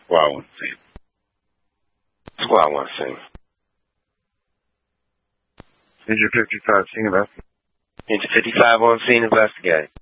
what I want to see. That's what I want to see. Ninja 55, Scene Investigate. Ninja 55 on Scene Investigate.